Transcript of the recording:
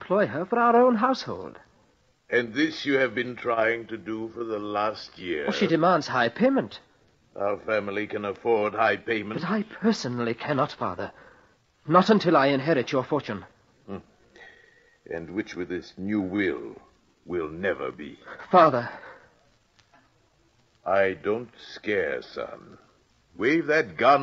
employ her for our own household. And this you have been trying to do for the last year? Well, she demands high payment. Our family can afford high payment. But I personally cannot, Father. Not until I inherit your fortune. And which with this new will never be. Father. I don't scare, son. Wave that gun